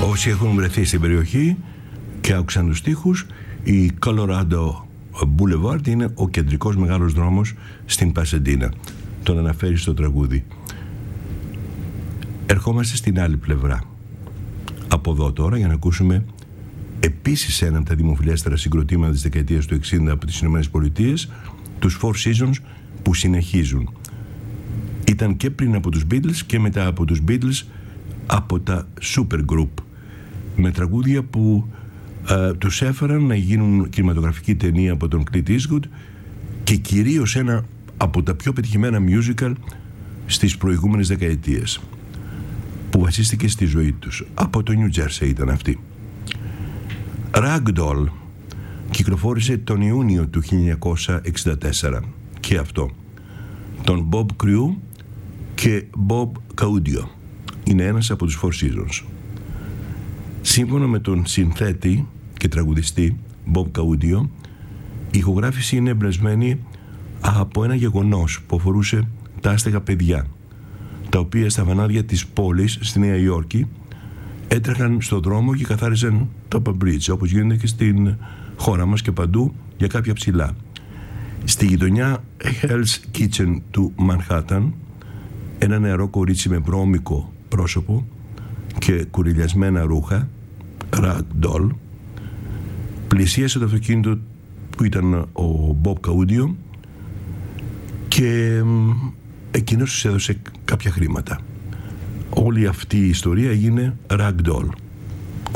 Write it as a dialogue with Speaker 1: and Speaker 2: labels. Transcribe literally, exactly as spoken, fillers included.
Speaker 1: Όσοι έχουν βρεθεί στην περιοχή και άκουσαν τους στίχους, η Colorado Boulevard είναι ο κεντρικός μεγάλος δρόμος στην Πασαντίνα. Τον αναφέρει στο τραγούδι. Ερχόμαστε στην άλλη πλευρά. Από εδώ τώρα για να ακούσουμε επίσης ένα από τα δημοφιλέστερα συγκροτήματα της δεκαετίας του εξήντα από τις Ηνωμένες Πολιτείες, τους Four Seasons, που συνεχίζουν. Ήταν και πριν από τους Beatles και μετά από τους Beatles από τα Supergroup, με τραγούδια που ε, τους έφεραν να γίνουν κινηματογραφική ταινία από τον Clint Eastwood και κυρίως ένα από τα πιο πετυχημένα musical στις προηγούμενες δεκαετίες, που βασίστηκε στη ζωή τους. Από το New Jersey ήταν αυτή. Ragdoll κυκλοφόρησε τον Ιούνιο του χίλια εννιακόσια εξήντα τέσσερα και αυτό. Τον Bob Crew και Bob Caudio. Είναι ένας από τους Four Seasons. Σύμφωνα με τον συνθέτη και τραγουδιστή Bob Caudio, η ηχογράφηση είναι εμπνευσμένη από ένα γεγονός που αφορούσε τα άστεγα παιδιά, τα οποία στα βανάδια της πόλης στη Νέα Υόρκη έτρεχαν στον δρόμο και καθάριζαν το Upper Bridge, όπως γίνεται και στην χώρα μας και παντού για κάποια ψηλά. Στη γειτονιά Hell's Kitchen του Manhattan, ένα νεαρό κορίτσι με βρώμικο πρόσωπο και κουρελιασμένα ρούχα, Ragdoll, πλησίασε το αυτοκίνητο που ήταν ο Bob Caudio και εκείνος τους έδωσε κάποια χρήματα. Όλη αυτή η ιστορία έγινε Ragdoll.